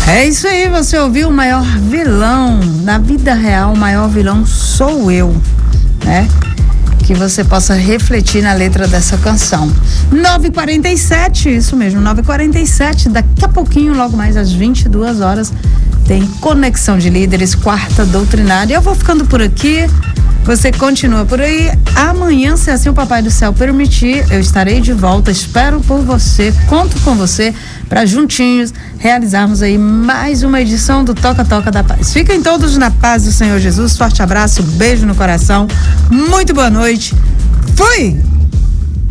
É isso aí, você ouviu o maior vilão. Na vida real, o maior vilão sou eu, né? Que você possa refletir na letra dessa canção. 9h47, isso mesmo, 9h47. Daqui a pouquinho, logo mais às 22 horas, tem Conexão de Líderes, quarta doutrinária. Eu vou ficando por aqui. Você continua por aí. Amanhã, se assim o Papai do Céu permitir, eu estarei de volta. Espero por você, conto com você para juntinhos realizarmos aí mais uma edição do Toca Toca da Paz. Fiquem todos na paz do Senhor Jesus. Forte abraço, beijo no coração. Muito boa noite. Fui!